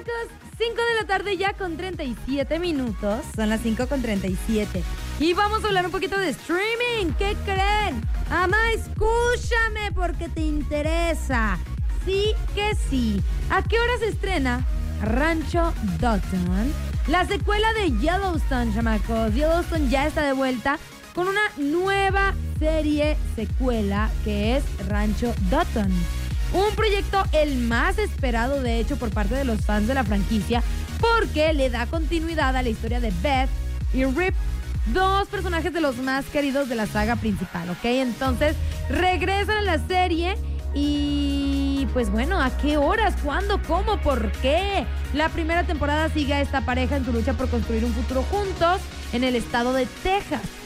chamacos, 5 de la tarde ya con 37 minutos. Son las 5 con 37. Y vamos a hablar un poquito de streaming. ¿Qué creen? Ama, escúchame porque te interesa. Sí que sí. ¿A qué hora se estrena Rancho Dawson? La secuela de Yellowstone, chamacos. Yellowstone ya está de vuelta con una nueva secuela que es Rancho Dawson. Un proyecto el más esperado, de hecho, por parte de los fans de la franquicia, porque le da continuidad a la historia de Beth y Rip, dos personajes de los más queridos de la saga principal, ¿ok? Entonces, regresan a la serie y, pues bueno, ¿a qué horas? ¿Cuándo? ¿Cómo? ¿Por qué? La primera temporada sigue a esta pareja en su lucha por construir un futuro juntos en el estado de Texas.